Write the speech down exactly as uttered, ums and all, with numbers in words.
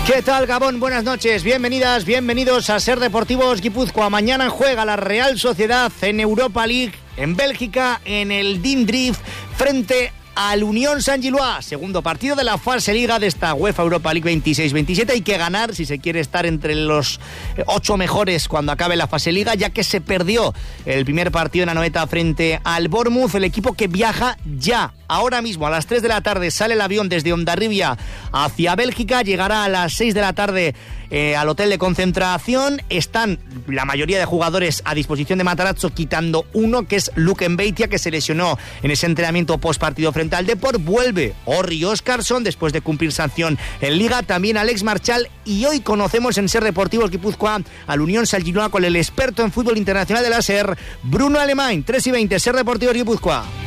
¿Qué tal, Gabón? Buenas noches, bienvenidas, bienvenidos a Ser Deportivos Guipúzcoa. Mañana juega la Real Sociedad en Europa League, en Bélgica, en el Dindrift, frente al Unión Saint-Gilloise. Segundo partido de la fase Liga de esta UEFA Europa League veintiséis veintisiete. Hay que ganar si se quiere estar entre los ocho mejores cuando acabe la fase Liga, ya que se perdió el primer partido en Anoeta frente al Bournemouth. El equipo que viaja ya, ahora mismo, a las tres de la tarde, sale el avión desde Hondarribia hacia Bélgica, llegará a las seis de la tarde eh, al hotel de concentración. Están la mayoría de jugadores a disposición de Matarazzo, quitando uno, que es Luke Mbeitia, que se lesionó en ese entrenamiento post partido frente al Depor. Vuelve Orri Óscarsson después de cumplir sanción en Liga, también Alex Marchal, y hoy conocemos en Ser Deportivos Guipúzcoa al Unión Saint-Gilloise con el experto en fútbol internacional de la SER, Bruno Alemany. Tres y veinte, Ser Deportivos Guipúzcoa.